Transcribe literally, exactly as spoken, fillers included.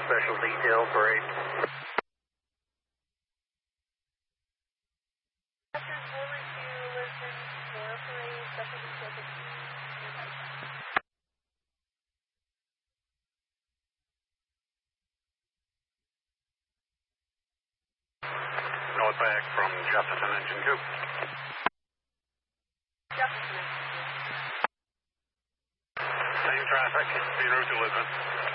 special detail parade. North back from Jefferson Engine Coop. Jefferson. Same traffic, en route to Lisbon.